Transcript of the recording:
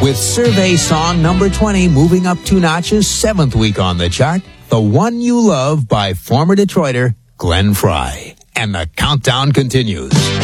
with Survey song number 20 moving up 2 notches, 7th week on the chart, The One You Love by former Detroiter Glenn Frey. And the countdown continues.